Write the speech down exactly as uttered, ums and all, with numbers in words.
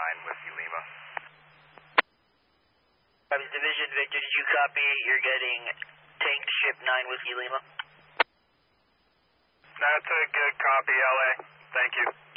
nine Whiskey Lima. Division Victor, did you copy? You're getting tank ship nine Whiskey Lima. That's a good copy, L A. Thank you.